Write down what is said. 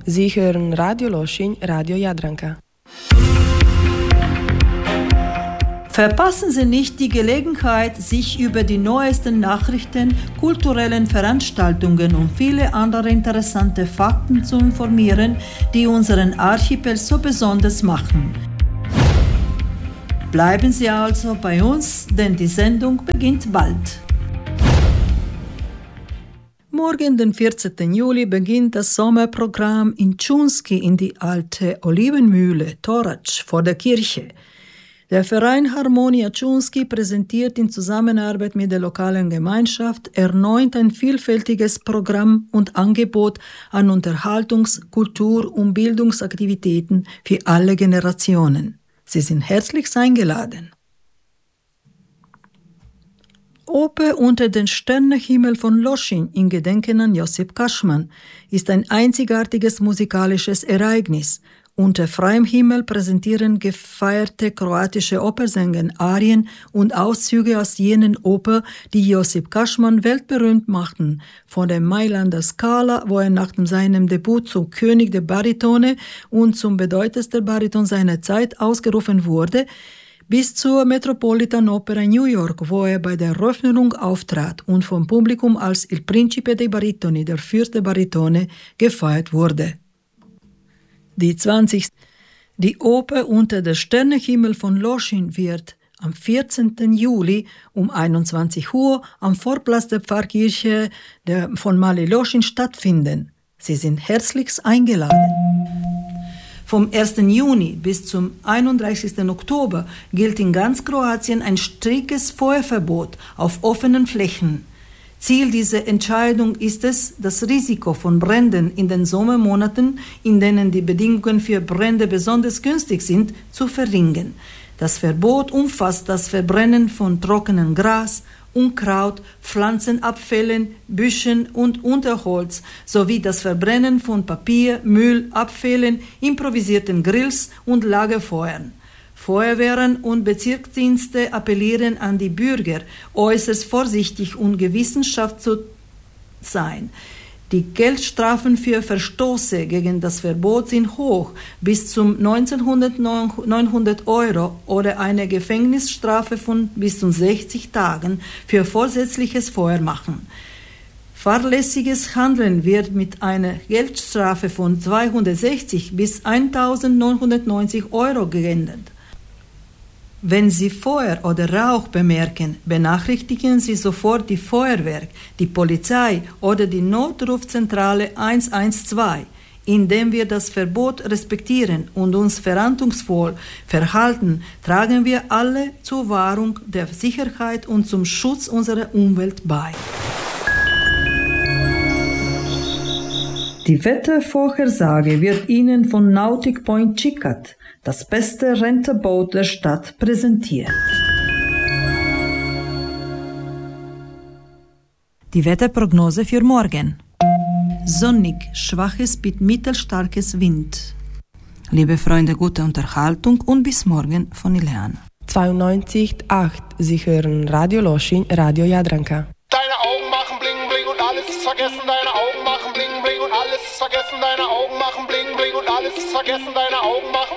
Sie hören Radio Loschin, Radio Jadranka. Verpassen Sie nicht die Gelegenheit, sich über die neuesten Nachrichten, kulturellen Veranstaltungen und viele andere interessante Fakten zu informieren, die unseren Archipel so besonders machen. Bleiben Sie also bei uns, denn die Sendung beginnt bald. Morgen, den 14. Juli, beginnt das Sommerprogramm in Tschunski in die alte Olivenmühle, Torac, vor der Kirche. Der Verein Harmonia Tschunski präsentiert in Zusammenarbeit mit der lokalen Gemeinschaft erneut ein vielfältiges Programm und Angebot an Unterhaltungs-, Kultur- und Bildungsaktivitäten für alle Generationen. Sie sind herzlich eingeladen. Oper unter den Sternenhimmel von Loschin in Gedenken an Josip Kaschman ist ein einzigartiges musikalisches Ereignis. Unter freiem Himmel präsentieren gefeierte kroatische Opernsänger Arien und Auszüge aus jenen Oper, die Josip Kaschman weltberühmt machten, von der Mailander Scala, wo er nach seinem Debüt zum König der Baritone und zum bedeutendsten Bariton seiner Zeit ausgerufen wurde, bis zur Metropolitan Opera in New York, wo er bei der Eröffnung auftrat und vom Publikum als Il Principe dei Baritoni, der Fürst der Baritone, gefeiert wurde. Die Oper unter der Sternenhimmel von Loschin wird am 14. Juli um 21 Uhr am Vorplatz der Pfarrkirche von Mali Loschin stattfinden. Sie sind herzlich eingeladen. Vom 1. Juni bis zum 31. Oktober gilt in ganz Kroatien ein striktes Feuerverbot auf offenen Flächen. Ziel dieser Entscheidung ist es, das Risiko von Bränden in den Sommermonaten, in denen die Bedingungen für Brände besonders günstig sind, zu verringern. Das Verbot umfasst das Verbrennen von trockenem Gras, Unkraut, Pflanzenabfällen, Büschen und Unterholz sowie das Verbrennen von Papier, Müll, Abfällen, improvisierten Grills und Lagerfeuern. Feuerwehren und Bezirksdienste appellieren an die Bürger, äußerst vorsichtig und gewissenhaft zu sein. Die Geldstrafen für Verstoße gegen das Verbot sind hoch, bis zum 900 Euro oder eine Gefängnisstrafe von bis zu 60 Tagen für vorsätzliches Feuermachen. Fahrlässiges Handeln wird mit einer Geldstrafe von 260 bis 1.990 Euro geändert. Wenn Sie Feuer oder Rauch bemerken, benachrichtigen Sie sofort die Feuerwehr, die Polizei oder die Notrufzentrale 112. Indem wir das Verbot respektieren und uns verantwortungsvoll verhalten, tragen wir alle zur Wahrung der Sicherheit und zum Schutz unserer Umwelt bei. Die Wettervorhersage wird Ihnen von Nautic Point Chicat, das beste Renterboot der Stadt, präsentiert. Die Wetterprognose für morgen. Sonnig, schwaches bis mittelstarkes Wind. Liebe Freunde, gute Unterhaltung und bis morgen von Ileana. 92,8. Sie hören Radio Loschin, Radio Jadranka. Deine Augen machen bling bling und alles ist vergessen. Deine Augen machen bling bling und alles ist vergessen. Deine Augen machen bling bling und alles ist vergessen. Deine Augen machen